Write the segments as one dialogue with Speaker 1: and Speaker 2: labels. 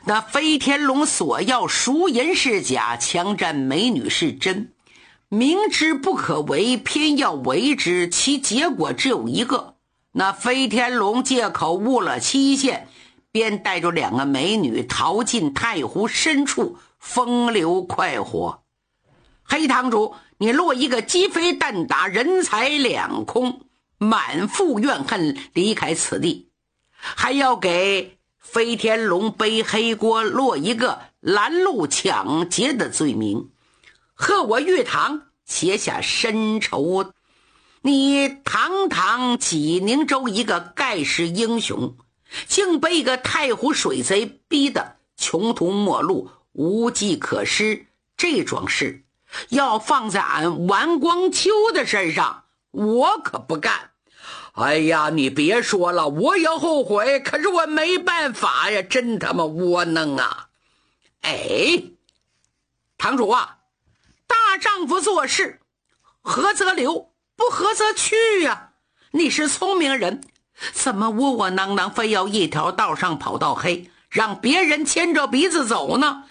Speaker 1: 那飞天龙索要赎银是假，强占美女是真，明知不可为，偏要为之，其结果只有一个。那飞天龙借口误了期限，便带着2个美女逃进太湖深处，风流快活。黑堂主，你落一个鸡飞蛋打，人财两空，满腹怨恨离开此地，还要给飞天龙背黑锅，落一个拦路抢劫的罪名，和我玉堂结下深仇。你堂堂济宁州一个盖世英雄，竟被一个太湖水贼逼得穷途末路，无计可施，这桩事要放在俺王光秋的身上，我可不干。哎呀，你别说了，我也后悔，可是我没办法呀，真他妈窝囊啊。哎，堂主啊，大丈夫做事合则留，不合则去呀。你是聪明人，怎么窝窝囊囊非要一条道上跑到黑，让别人牵着鼻子走呢？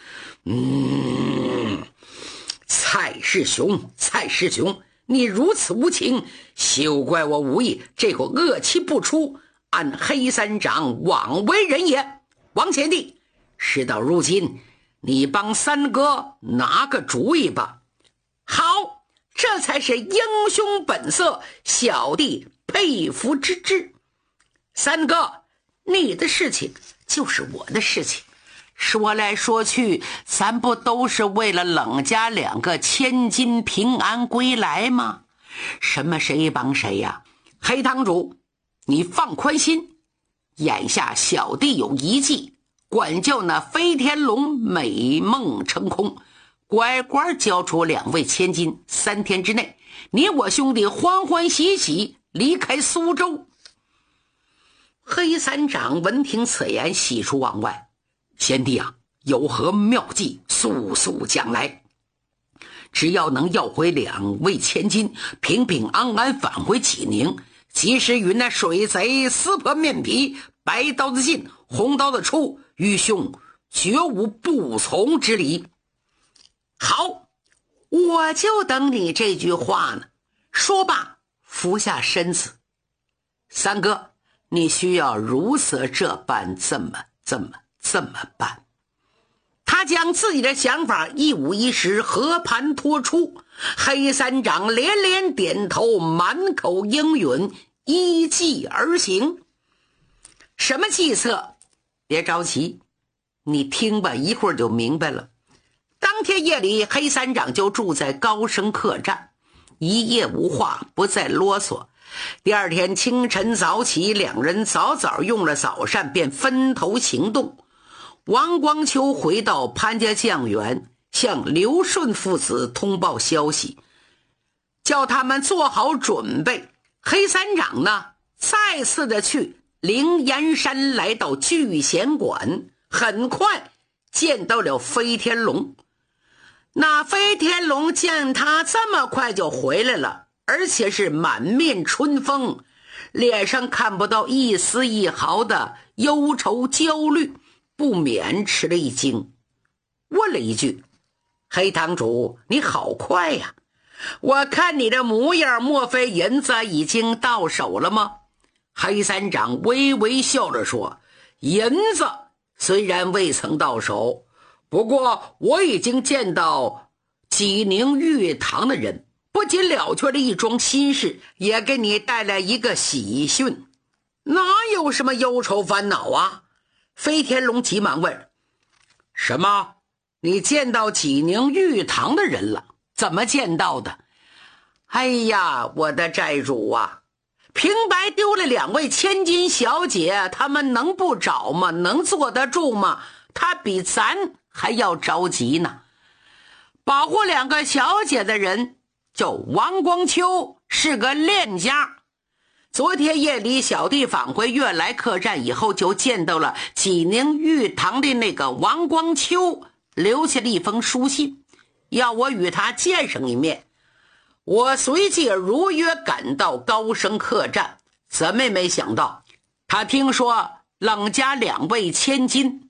Speaker 1: 蔡师兄，你如此无情，休怪我无意，这个恶气不出，按黑三长枉为人也。王贤弟，事到如今，你帮三哥拿个主意吧。好，这才是英雄本色，小弟佩服之至。三哥，你的事情就是我的事情，说来说去，咱不都是为了冷家2个千金平安归来吗？什么谁帮谁呀？黑堂主，你放宽心，眼下小弟有一计，管教那飞天龙美梦成空，乖乖交出2位千金，3天之内，你我兄弟欢欢喜喜离开苏州。黑三长闻听此言，喜出望外。贤弟啊，有何妙计，速速讲来。只要能要回2位千金，平平安安返回济宁，及时与那水贼撕破面皮，白刀子进，红刀子出，愚兄绝无不从之理。好，我就等你这句话呢。说罢，俯下身子。三哥，你需要如此这般这么办。他将自己的想法一五一十和盘托出，黑三长连连点头，满口应允，依计而行。什么计策？别着急，你听吧，一会儿就明白了。当天夜里，黑三长就住在高升客栈，一夜无话，不再啰嗦。第二天清晨早起，2人早早用了早膳，便分头行动。王光秋回到潘家酱园，向刘顺父子通报消息，叫他们做好准备。黑三长呢，再次的去灵岩山，来到聚贤馆，很快见到了飞天龙。那飞天龙见他这么快就回来了，而且是满面春风，脸上看不到一丝一毫的忧愁焦虑，不免吃了一惊，问了一句：黑堂主，你好快呀，我看你的模样，莫非银子已经到手了吗？黑三长微微笑着说：银子虽然未曾到手，不过我已经见到济宁玉堂的人，不仅了却了一桩心事，也给你带来一个喜讯。哪有什么忧愁烦恼啊？飞天龙急忙问：什么？你见到济宁玉堂的人了？怎么见到的？哎呀，我的债主啊，平白丢了2位千金小姐，他们能不找吗？能坐得住吗？他比咱还要着急呢。保护2个小姐的人叫王光秋，是个练家。昨天夜里小弟返回悦来客栈以后，就见到了济宁玉堂的那个王光秋，留下了一封书信，要我与他见上一面。我随即如约赶到高升客栈，怎么也没想到，他听说冷家2位千金